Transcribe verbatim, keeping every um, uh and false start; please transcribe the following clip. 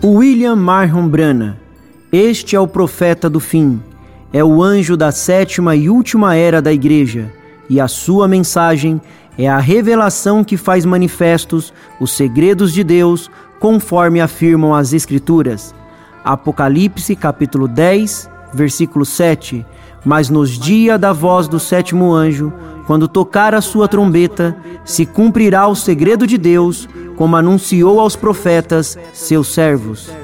William Marion Branham. Este é o profeta do fim, é o anjo da sétima e última era da Igreja, e a sua mensagem é a revelação que faz manifestos os segredos de Deus, conforme afirmam as Escrituras. Apocalipse capítulo dez, versículo sete. Mas nos dias da voz do sétimo anjo, quando tocar a sua trombeta, se cumprirá o segredo de Deus, como anunciou aos profetas, seus servos.